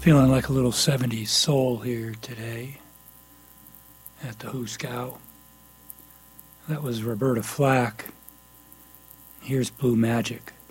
Feeling like a little 70s soul here today at the Hooskow. That was Roberta Flack. Here's Blue Magic.